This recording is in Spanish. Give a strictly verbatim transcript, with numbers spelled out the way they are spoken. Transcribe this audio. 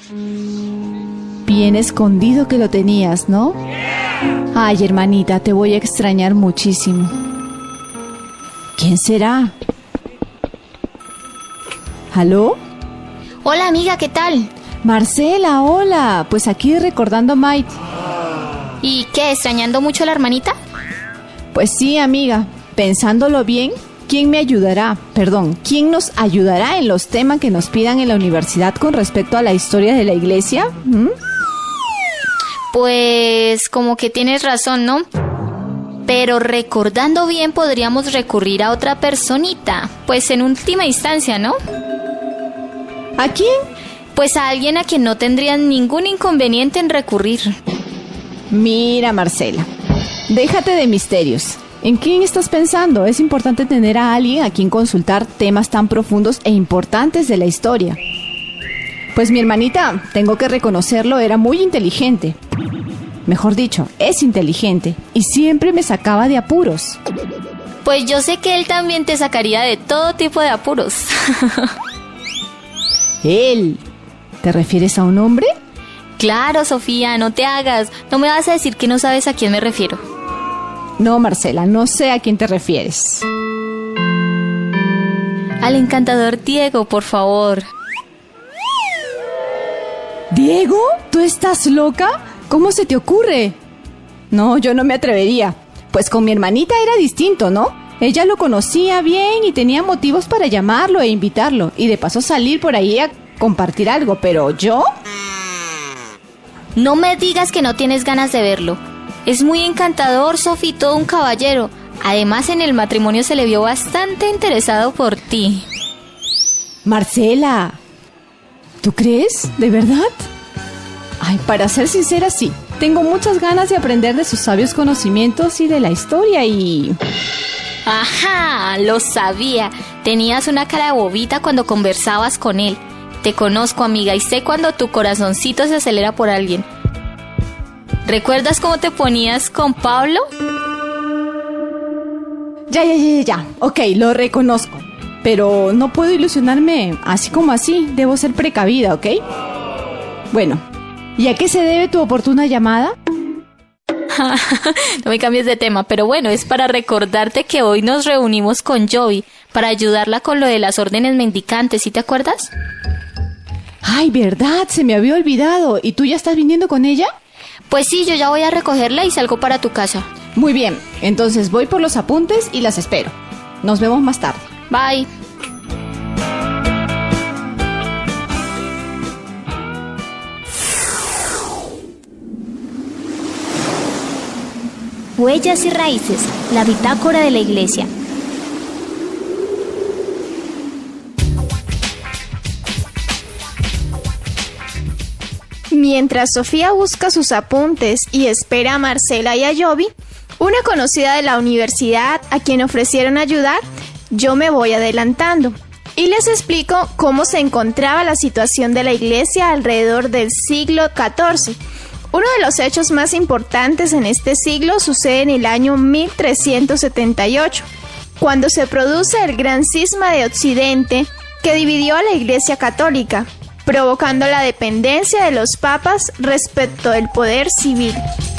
Bien escondido que lo tenías, ¿no? Ay, hermanita, te voy a extrañar muchísimo. ¿Quién será? ¿Aló? Hola, amiga, ¿qué tal? Marcela, hola. Pues aquí recordando a Mike. ¿Y qué, extrañando mucho a la hermanita? Pues sí, amiga. Pensándolo bien, ¿quién me ayudará? Perdón, ¿quién nos ayudará en los temas que nos pidan en la universidad con respecto a la historia de la iglesia? ¿Mm? Pues como que tienes razón, ¿no? Pero recordando bien podríamos recurrir a otra personita, pues en última instancia, ¿no? ¿A quién? Pues a alguien a quien no tendrían ningún inconveniente en recurrir. Mira, Marcela, déjate de misterios. ¿En quién estás pensando? Es importante tener a alguien a quien consultar temas tan profundos e importantes de la historia. Pues mi hermanita, tengo que reconocerlo, era muy inteligente. Mejor dicho, es inteligente y siempre me sacaba de apuros. Pues yo sé que él también te sacaría de todo tipo de apuros. ¿Él? ¿Te refieres a un hombre? Claro, Sofía, no te hagas. No me vas a decir que no sabes a quién me refiero. No, Marcela, no sé a quién te refieres. Al encantador Diego, por favor. ¿Diego? ¿Tú estás loca? ¿Cómo se te ocurre? No, yo no me atrevería. Pues con mi hermanita era distinto, ¿no? Ella lo conocía bien y tenía motivos para llamarlo e invitarlo. Y de paso salir por ahí a compartir algo, pero ¿yo? No me digas que no tienes ganas de verlo. Es muy encantador, Sofi, todo un caballero. Además, en el matrimonio se le vio bastante interesado por ti. Marcela, ¿tú crees? ¿De verdad? Ay, para ser sincera, sí. Tengo muchas ganas de aprender de sus sabios conocimientos y de la historia y... ¡Ajá! Lo sabía. Tenías una cara bobita cuando conversabas con él. Te conozco, amiga, y sé cuando tu corazoncito se acelera por alguien. ¿Recuerdas cómo te ponías con Pablo? Ya, ya, ya, ya. Ok, lo reconozco. Pero no puedo ilusionarme así como así. Debo ser precavida, ¿ok? Bueno, ¿y a qué se debe tu oportuna llamada? No me cambies de tema, pero bueno, es para recordarte que hoy nos reunimos con Joey para ayudarla con lo de las órdenes mendicantes, ¿sí te acuerdas? Ay, verdad, se me había olvidado. ¿Y tú ya estás viniendo con ella? Pues sí, yo ya voy a recogerla y salgo para tu casa. Muy bien, entonces voy por los apuntes y las espero. Nos vemos más tarde. Bye. Huellas y raíces, la bitácora de la iglesia. Mientras Sofía busca sus apuntes y espera a Marcela y a Jovi, una conocida de la universidad a quien ofrecieron ayudar, yo me voy adelantando y les explico cómo se encontraba la situación de la iglesia alrededor del siglo catorce. Uno de los hechos más importantes en este siglo sucede en el año mil trescientos setenta y ocho, cuando se produce el gran cisma de Occidente que dividió a la Iglesia Católica, provocando la dependencia de los papas respecto del poder civil.